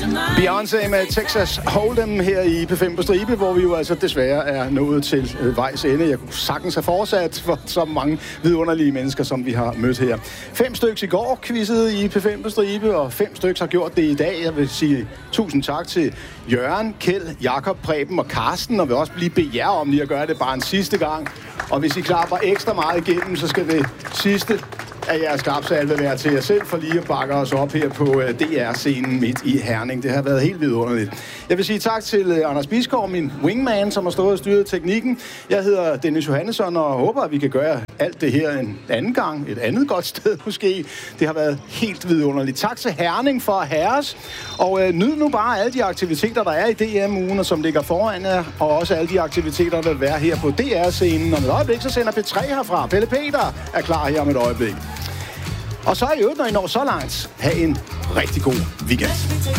Beyoncé med Texas Hold'em her i P5 på stribe, hvor vi jo altså desværre er nået til vejs ende. Jeg kunne sagtens have fortsat for så mange vidunderlige mennesker, som vi har mødt her. 5 stykker i går quizzede i P5 på stribe, og 5 stykker har gjort det i dag. Jeg vil sige tusind tak til Jørgen, Kjeld, Jakob, Preben og Karsten, og vil også blive bedt jer om lige at gøre det bare en sidste gang. Og hvis I klapper ekstra meget igennem, så skal det sidste af jeres klapsalve være til jer selv for lige at bakke os op her på DR-scenen midt i Herning. Det har været helt vidunderligt. Jeg vil sige tak til Anders Bisgaard, min wingman, som har stået og styret teknikken. Jeg hedder Dennis Johannesson og håber, at vi kan gøre alt det her en anden gang. Et andet godt sted måske. Det har været helt vidunderligt. Tak til Herning for at have os. Og nyd nu bare alle de aktiviteter, der er i DM-ugen, og som ligger foran jer. Og også alle de aktiviteter, der vil være her på DR-scenen. Om et øjeblik, så sender P3 herfra. Pelle Peter er klar her om et øjeblik. Og så i øvrigt, når I når så langt, have en rigtig god weekend.